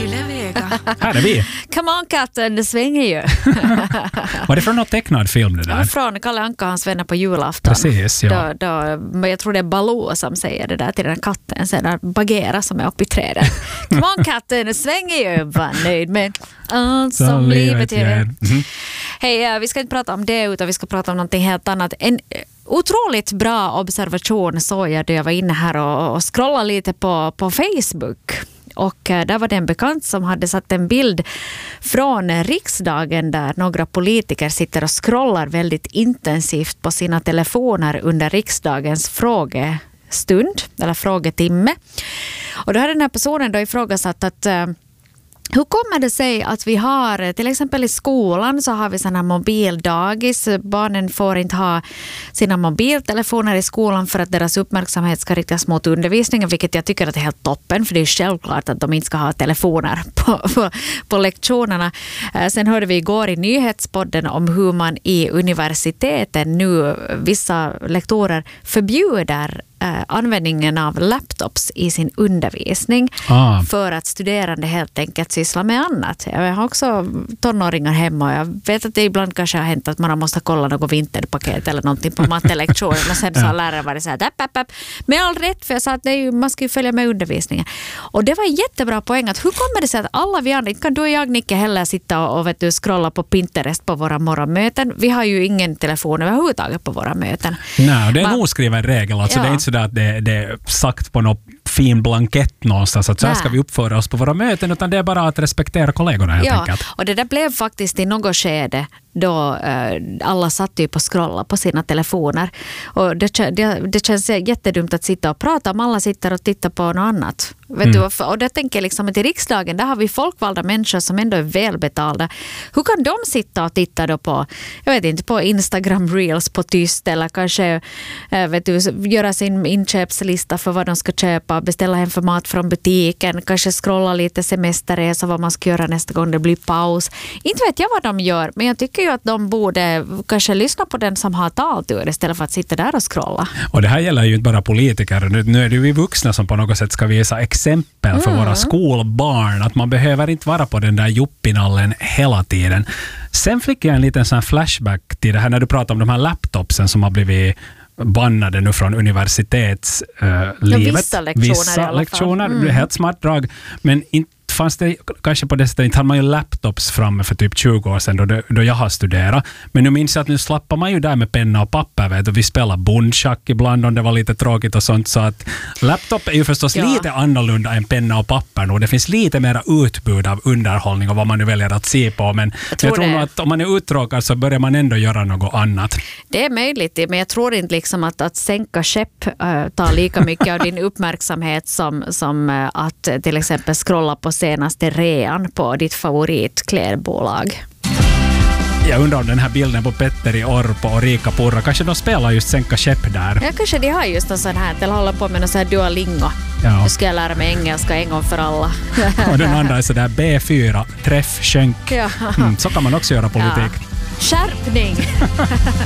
Yle Vega. Här är vi. Come on katten, det svänger ju. Var det från någon tecknad film det där? Ja, från Kalle Anka och hans vänner på julafton. Precis, ja. Då, jag tror det är Baloo som säger det där till den katten. Sen där Bagheera som är uppe i trädet. Come on katten, det svänger ju. Var nöjd med allt som livet ger. Hej, vi ska inte prata om det utan vi ska prata om någonting helt annat. En otroligt bra observation såg jag då jag var inne här och scrollade lite på Facebook. Och där var det en bekant som hade satt en bild från riksdagen där några politiker sitter och scrollar väldigt intensivt på sina telefoner under riksdagens frågestund eller frågetimme. Och då hade den här personen då ifrågasatt att hur kommer det sig att vi har, till exempel i skolan så har vi sådana mobildagis. Barnen får inte ha sina mobiltelefoner i skolan för att deras uppmärksamhet ska riktas mot undervisningen, vilket jag tycker att är helt toppen, för det är självklart att de inte ska ha telefoner på lektionerna. Sen hörde vi igår i nyhetspodden om hur man i universiteten nu, vissa lektorer förbjuder användningen av laptops i sin undervisning för att studerande helt enkelt sysslar med annat. Jag har också tonåringar hemma och jag vet att det ibland kanske har hänt att man måste kolla något vinterpaket eller någonting på mattelektionen och sen så har läraren varit så här med all rätt, för jag sa att man ska ju följa med undervisningen. Och det var en jättebra poäng att hur kommer det sig att alla vi andra, kan du och jag Nicke heller sitta och scrolla på Pinterest på våra morgonmöten? Vi har ju ingen telefon överhuvudtaget på våra möten. Nej, det är en oskriven regel. Alltså, det är inte så att det är sagt på någon fin blankett någonstans att så här ska vi uppföra oss på våra möten, utan det är bara att respektera kollegorna helt enkelt. Och det där blev faktiskt i något skede då alla satt ju på scrolla på sina telefoner. Och det känns jättedumt att sitta och prata om alla sitter och tittar på något annat. Vet du, och det tänker jag liksom att i riksdagen där har vi folkvalda människor som ändå är välbetalda. Hur kan de sitta och titta då på, jag vet inte, på Instagram Reels på tyst eller kanske göra sin inköpslista för vad de ska köpa, beställa hem för mat från butiken, kanske scrolla lite semesterresa, vad man ska göra nästa gång det blir paus. Inte vet jag vad de gör, men jag tycker ju att de borde kanske lyssna på den som har taltur istället för att sitta där och scrolla. Och det här gäller ju inte bara politiker. Nu är det ju vi vuxna som på något sätt ska visa exempel för våra skolbarn. Att man behöver inte vara på den där juppinallen hela tiden. Sen fick jag en liten sån flashback till det här när du pratade om de här laptopsen som har blivit bannade nu från universitetslivet. Vissa lektioner det är helt smart drag. Men inte fanns det kanske på det sättet, inte hade man ju laptops framme för typ 20 år sedan då jag har studerat. Men nu minns jag att nu slappar man ju där med penna och papper, vet du. Vi spelar bundschack ibland om det var lite tråkigt och sånt, så att laptop är ju förstås lite annorlunda än penna och papper nu. Det finns lite mera utbud av underhållning och vad man nu väljer att se på, men jag tror nog att om man är uttråkad så börjar man ändå göra något annat. Det är möjligt, men jag tror inte liksom att sänka skepp tar lika mycket av din uppmärksamhet som att till exempel scrolla på senaste rean på ditt favoritklädbolag. Jag undrar om den här bilden på Petteri Orpo och Rika Purra, kanske de spelar just sänka skepp där. Ja, kanske de har just en sån här, eller håller på med någon sån här Duolingo. Nu ska jag lära mig engelska en gång för alla. Och den andra är sådär B4, träff, skänk. Så kan man också göra politik. Skärpning!